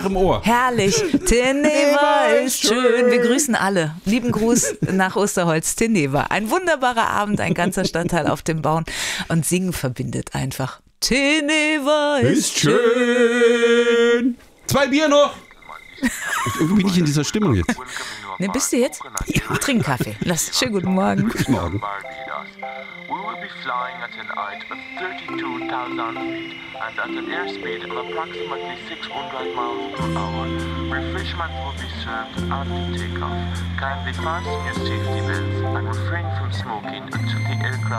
Tag im Ohr. Herrlich. Teneva ist schön. Wir grüßen alle. Lieben Gruß nach Osterholz, Teneva. Ein wunderbarer Abend, ein ganzer Stadtteil auf dem Bauen. Und Singen verbindet einfach. Teneva ist schön. 2 Bier noch. Irgendwie bin ich in dieser Stimmung jetzt. Ne, bist du jetzt? Ja. Trink Kaffee. Schönen guten Morgen. Guten Morgen. We will be flying at an height of 32,000 feet and at an airspeed of approximately 600 miles per hour. Refreshments will be served after takeoff. Kindly fasten your safety belts and refrain from smoking until the aircraft